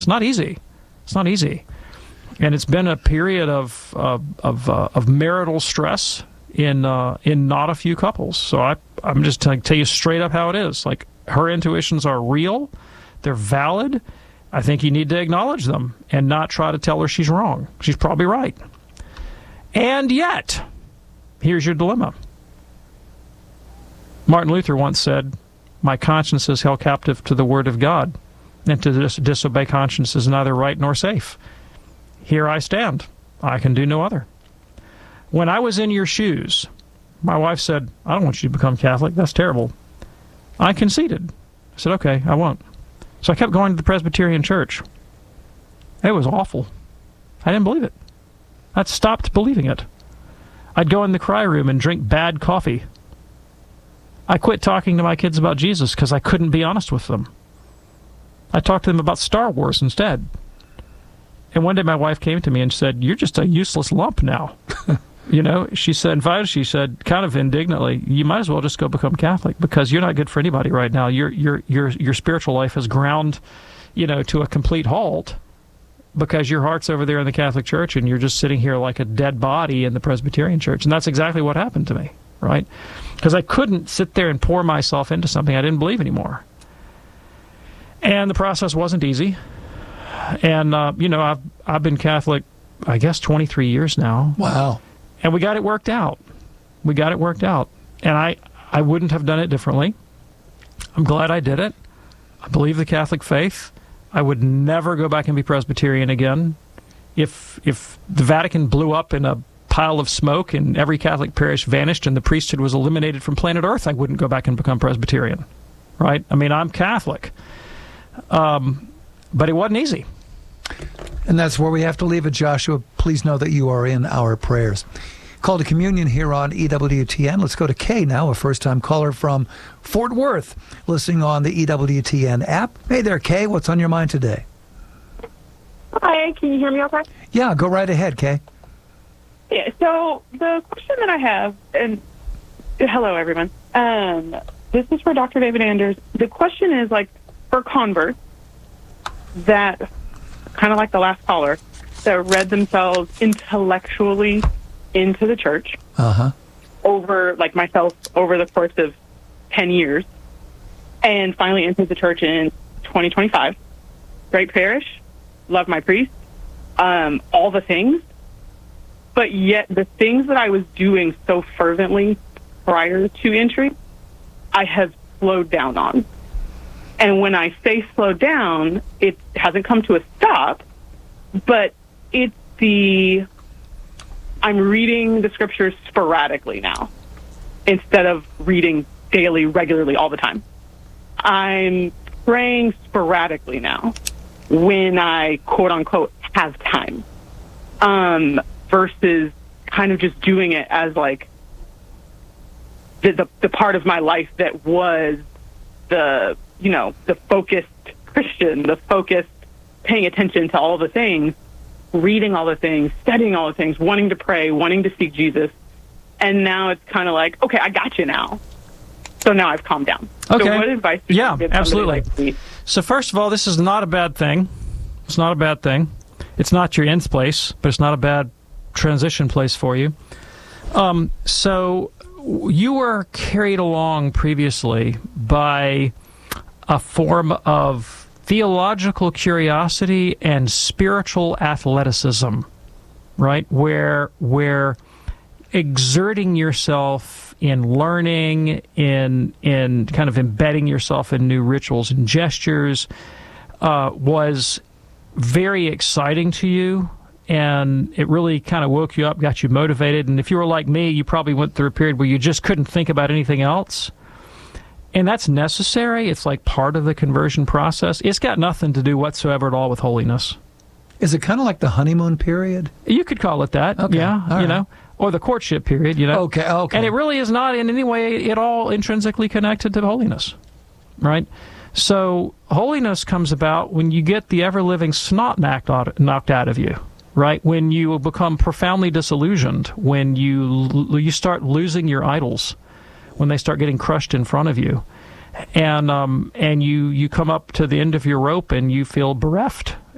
It's not easy. It's not easy. And it's been a period of marital stress in not a few couples. So I'm just going to tell you straight up how it is. Like, her intuitions are real. They're valid. I think you need to acknowledge them and not try to tell her she's wrong. She's probably right. And yet, here's your dilemma. Martin Luther once said, "My conscience is held captive to the word of God, and to disobey conscience is neither right nor safe. Here I stand. I can do no other." When I was in your shoes, my wife said, "I don't want you to become Catholic. That's terrible." I conceded. I said, "Okay, I won't." So I kept going to the Presbyterian Church. It was awful. I didn't believe it. I'd stopped believing it. I'd go in the cry room and drink bad coffee. I quit talking to my kids about Jesus because I couldn't be honest with them. I talked to them about Star Wars instead. And one day my wife came to me and said, "You're just a useless lump now." She said, kind of indignantly, "You might as well just go become Catholic because you're not good for anybody right now. Your spiritual life has ground, to a complete halt because your heart's over there in the Catholic Church and you're just sitting here like a dead body in the Presbyterian Church." And that's exactly what happened to me, right? Because I couldn't sit there and pour myself into something I didn't believe anymore. And the process wasn't easy. And, I've been Catholic, I guess, 23 years now. Wow. And we got it worked out. And I wouldn't have done it differently. I'm glad I did it. I believe the Catholic faith. I would never go back and be Presbyterian again. If the Vatican blew up in a pile of smoke and every Catholic parish vanished and the priesthood was eliminated from planet Earth, I wouldn't go back and become Presbyterian. Right? I mean, I'm Catholic. But it wasn't easy. And that's where we have to leave it, Joshua. Please know that you are in our prayers. Call to communion here on EWTN. Let's go to Kay now, a first-time caller from Fort Worth, listening on the EWTN app. Hey there, Kay. What's on your mind today? Hi, can you hear me okay? Yeah, go right ahead, Kay. Yeah, so the question that I have, and hello, everyone. This is for Dr. David Anders. The question is, for converts that, kind of like the last caller, that read themselves intellectually into the church over, like myself, over the course of 10 years, and finally entered the church in 2025. Great parish, love my priest, all the things, but yet the things that I was doing so fervently prior to entry, I have slowed down on. And when I say slow down, it hasn't come to a stop, but it's I'm reading the scriptures sporadically now instead of reading daily, regularly, all the time. I'm praying sporadically now when I, quote unquote, have time, versus kind of just doing it as like the part of my life that was the focused Christian, the focused paying attention to all the things, reading all the things, studying all the things, wanting to pray, wanting to seek Jesus. And now it's kind of like, okay, I got you now. So now I've calmed down. Okay. So what advice would you give absolutely. Like me? So first of all, this is not a bad thing. It's not a bad thing. It's not your end place, but it's not a bad transition place for you. So you were carried along previously by a form of theological curiosity and spiritual athleticism, right? Where exerting yourself in learning, in kind of embedding yourself in new rituals and gestures, was very exciting to you, and it really kind of woke you up, got you motivated. And if you were like me, you probably went through a period where you just couldn't think about anything else. And that's necessary. It's like part of the conversion process. It's got nothing to do whatsoever at all with holiness. Is it kind of like the honeymoon period? You could call it that, okay. Yeah, all right. Or the courtship period, Okay. And it really is not in any way at all intrinsically connected to holiness, right? So holiness comes about when you get the ever-living snot knocked out of you, right? When you become profoundly disillusioned, when you start losing your idols, when they start getting crushed in front of you, and you come up to the end of your rope and you feel bereft